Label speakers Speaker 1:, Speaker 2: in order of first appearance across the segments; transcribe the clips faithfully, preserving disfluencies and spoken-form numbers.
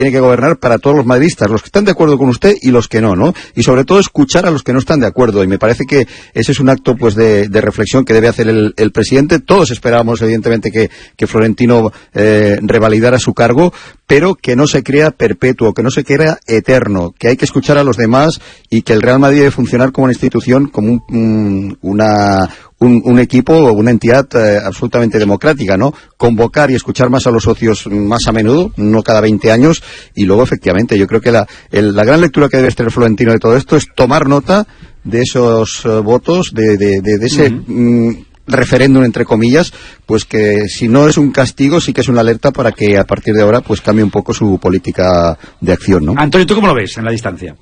Speaker 1: tiene que gobernar para todos los madridistas, los que están de acuerdo con usted y los que no, ¿no? Y sobre todo escuchar a los que no están de acuerdo. Y me parece que ese es un acto, pues, de, de reflexión que debe hacer el, el presidente. Todos esperábamos, evidentemente, que, que Florentino eh, revalidara su cargo, pero que no se crea perpetuo, que no se crea eterno, que hay que escuchar a los demás y que el Real Madrid debe funcionar como una institución, como un, un, una... Un, un equipo o una entidad eh, absolutamente democrática, ¿no? Convocar y escuchar más a los socios más a menudo, no cada veinte años, y luego, efectivamente, yo creo que la, el, la gran lectura que debe tener Florentino de todo esto es tomar nota de esos uh, votos, de, de, de, de ese uh-huh. mm, referéndum, entre comillas, pues que si no es un castigo, sí que es una alerta para que a partir de ahora pues cambie un poco su política de acción, ¿no?
Speaker 2: Antonio, ¿tú cómo lo ves en la distancia?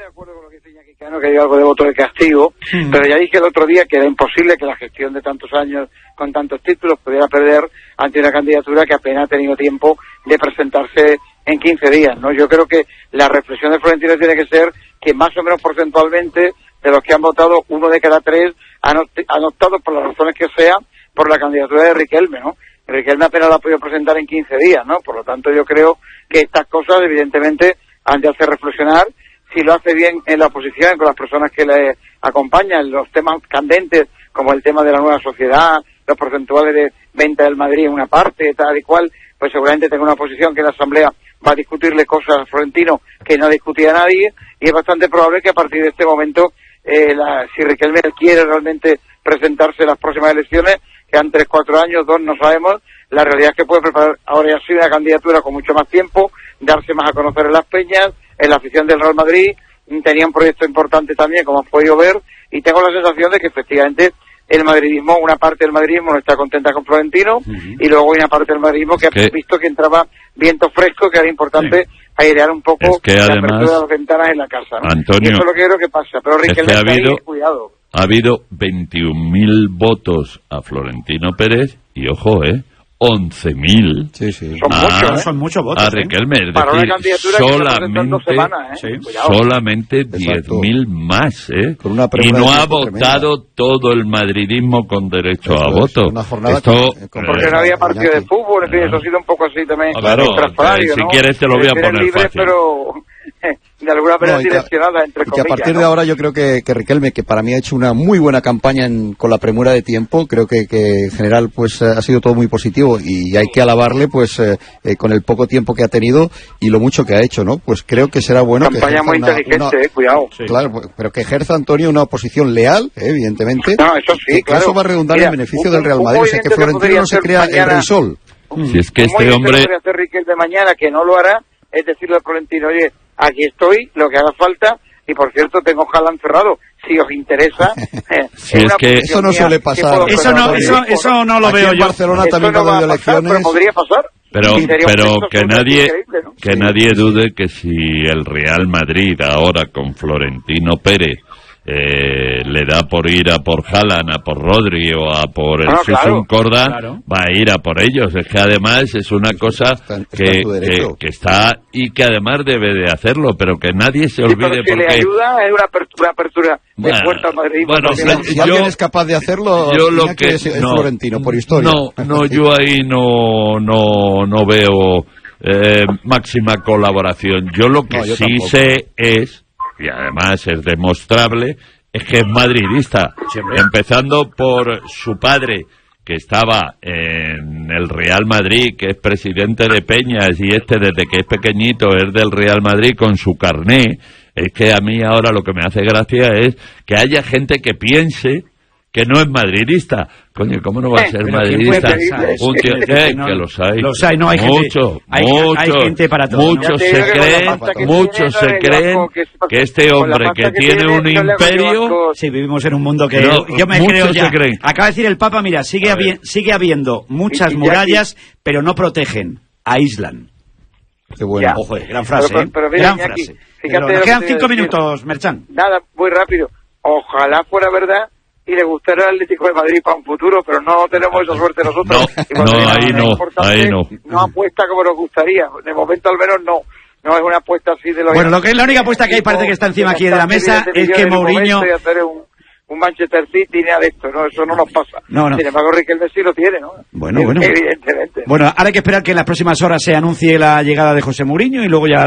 Speaker 3: No, que hay algo de voto de castigo, mm. pero ya dije el otro día que era imposible que la gestión de tantos años con tantos títulos pudiera perder ante una candidatura que apenas ha tenido tiempo de presentarse en quince días, ¿no? Yo creo que la reflexión de Florentino tiene que ser que más o menos porcentualmente de los que han votado, uno de cada tres han, han optado, por las razones que sea, por la candidatura de Riquelme, ¿no? Riquelme apenas la ha podido presentar en quince días, ¿no? Por lo tanto, yo creo que estas cosas, evidentemente, han de hacer reflexionar. Si lo hace bien en la oposición, con las personas que le acompañan, los temas candentes, como el tema de la nueva sociedad, los porcentuales de venta del Madrid en una parte, tal y cual, pues seguramente tenga una posición que en la Asamblea va a discutirle cosas a Florentino que no discutía nadie, y es bastante probable que a partir de este momento, eh, la, si Riquelme quiere realmente presentarse en las próximas elecciones, quedan tres, cuatro años, dos, no sabemos, la realidad es que puede preparar ahora ya sí una candidatura con mucho más tiempo, darse más a conocer en las peñas, en la afición del Real Madrid. Tenía un proyecto importante también, como has podido ver, y tengo la sensación de que efectivamente el madridismo, una parte del madridismo no está contenta con Florentino, uh-huh. y luego hay una parte del madridismo que ha que... visto que entraba viento fresco, que era importante sí. airear un poco
Speaker 4: es que
Speaker 3: la
Speaker 4: además,
Speaker 3: apertura de las ventanas en la casa, ¿no?
Speaker 4: Antonio,
Speaker 3: y eso es lo que creo que pasa, pero Riquelme
Speaker 4: es que ha habido,
Speaker 3: ahí, cuidado.
Speaker 4: Ha habido veintiún mil votos a Florentino Pérez, y ojo, ¿eh? once mil
Speaker 1: sí, sí.
Speaker 3: Son,
Speaker 4: a,
Speaker 3: muchos, ¿eh?
Speaker 2: son muchos votos
Speaker 4: a Riquelme, es
Speaker 3: para
Speaker 4: decir,
Speaker 3: una candidatura
Speaker 4: solamente,
Speaker 3: que semanas, ¿eh?
Speaker 4: sí, solamente diez mil más, ¿eh?
Speaker 1: Con una
Speaker 4: y no ha votado tremenda. Todo el madridismo con derecho
Speaker 1: Esto
Speaker 4: a voto.
Speaker 1: Una jornada
Speaker 4: Esto,
Speaker 1: con,
Speaker 3: con, porque no había partido de fútbol, en fin, eso ha sido un poco así también.
Speaker 4: Claro, eh, si
Speaker 3: ¿no?
Speaker 4: quieres te lo voy a poner
Speaker 3: libre,
Speaker 4: fácil.
Speaker 3: Pero de alguna manera no, direccionada, entre
Speaker 1: y que
Speaker 3: comillas.
Speaker 1: a partir
Speaker 3: ¿no?
Speaker 1: de ahora yo creo que, que Riquelme, que para mí ha hecho una muy buena campaña en, con la premura de tiempo, creo que, que en general pues ha sido todo muy positivo y hay que alabarle pues eh, eh, con el poco tiempo que ha tenido y lo mucho que ha hecho, ¿no? Pues creo que será bueno
Speaker 3: campaña
Speaker 1: que
Speaker 3: muy
Speaker 1: una,
Speaker 3: inteligente,
Speaker 1: una,
Speaker 3: eh, cuidado.
Speaker 1: Sí. Claro, pero que ejerza Antonio una oposición leal, eh, evidentemente.
Speaker 3: No, eso sí,
Speaker 1: que,
Speaker 3: claro.
Speaker 1: Que eso va a redundar
Speaker 3: Mira,
Speaker 1: en beneficio
Speaker 3: un,
Speaker 1: del Real Madrid, o sea que Florentino no se crea mañana, el rey sol.
Speaker 4: Si es que este hombre...
Speaker 3: podría hacer Riquelme mañana, que no lo hará, es decirle a Florentino, oye, aquí estoy, lo que haga falta, y por cierto tengo Haaland cerrado, si os interesa. Eh,
Speaker 4: si es que
Speaker 1: eso no suele pasar.
Speaker 2: Eso no, eso, eso no lo
Speaker 1: Aquí
Speaker 2: veo
Speaker 1: en
Speaker 2: yo.
Speaker 1: Barcelona
Speaker 3: eso
Speaker 1: también
Speaker 3: no
Speaker 1: va a haber
Speaker 3: pasar,
Speaker 1: elecciones.
Speaker 3: pero podría pasar.
Speaker 4: Pero, pero que nadie,
Speaker 3: ¿no?
Speaker 4: que
Speaker 1: sí.
Speaker 4: nadie dude que si el Real Madrid ahora con Florentino Pérez eh, le da por ir a por Haaland, a por Rodri o a por el
Speaker 3: ah,
Speaker 4: Susun
Speaker 3: claro,
Speaker 4: Corda,
Speaker 2: claro.
Speaker 4: va a ir a por ellos. Es que además es una cosa
Speaker 1: está, está
Speaker 4: que, que, que está y que además debe de hacerlo, pero que nadie se
Speaker 3: sí,
Speaker 4: olvide
Speaker 3: pero si
Speaker 4: porque...
Speaker 3: le ayuda es una apertura, apertura
Speaker 4: bueno,
Speaker 3: de puerta al Madrid.
Speaker 4: Bueno,
Speaker 1: si,
Speaker 4: yo,
Speaker 1: si alguien es capaz de hacerlo,
Speaker 4: yo lo
Speaker 1: que,
Speaker 4: que
Speaker 1: es, es
Speaker 4: no,
Speaker 1: Florentino, por historia.
Speaker 4: No, no, yo ahí no, no, no veo eh, máxima colaboración. Yo lo que
Speaker 1: no, yo
Speaker 4: sí
Speaker 1: tampoco.
Speaker 4: sé es, y además es demostrable, es que es madridista,
Speaker 2: Siempre.
Speaker 4: empezando por su padre, que estaba en el Real Madrid, que es presidente de Peñas, y este desde que es pequeñito es del Real Madrid con su carné. Es que a mí ahora lo que me hace gracia es que haya gente que piense que no es madridista. Coño, ¿cómo no va a ser
Speaker 2: Pero
Speaker 4: madridista?
Speaker 2: Un
Speaker 4: tío,
Speaker 2: que,
Speaker 4: que,
Speaker 2: no,
Speaker 4: que los hay.
Speaker 2: Los hay, no hay
Speaker 4: mucho,
Speaker 2: gente. Hay,
Speaker 4: mucho,
Speaker 2: hay gente para todo.
Speaker 4: Muchos
Speaker 2: ¿no?
Speaker 4: se creen, muchos se creen que este hombre que tiene un imperio...
Speaker 2: Sí, vivimos en un mundo que
Speaker 4: no,
Speaker 2: yo me creo ya. Acaba de decir el Papa, mira, sigue, habi sigue habiendo muchas murallas, pero no protegen, aíslan.
Speaker 1: Qué bueno.
Speaker 3: Ya.
Speaker 2: Ojo, gran frase,
Speaker 3: pero, pero, pero,
Speaker 2: ¿eh? Gran
Speaker 3: Iñaki,
Speaker 2: frase.
Speaker 3: Pero
Speaker 2: nos quedan
Speaker 3: que
Speaker 2: cinco
Speaker 3: decir.
Speaker 2: minutos, Merchan.
Speaker 3: Nada, muy rápido. Ojalá fuera verdad y le gustara el Atlético de Madrid para un futuro, pero no tenemos esa suerte nosotros.
Speaker 4: No, no, ahí no, ahí no.
Speaker 3: No apuesta como nos gustaría. De momento al menos no. No es una apuesta así de lo...
Speaker 2: Bueno, lo que es la única apuesta que hay, parece que está encima aquí de la mesa, es que Mourinho...
Speaker 3: un Manchester City, ni nada de esto, ¿no? Eso no nos pasa.
Speaker 2: No, no.
Speaker 3: Sin embargo, Riquelme sí lo tiene, ¿no?
Speaker 2: Bueno, bueno.
Speaker 3: Evidentemente.
Speaker 2: Bueno, ahora hay que esperar que en las próximas horas se anuncie la llegada de José Mourinho y luego ya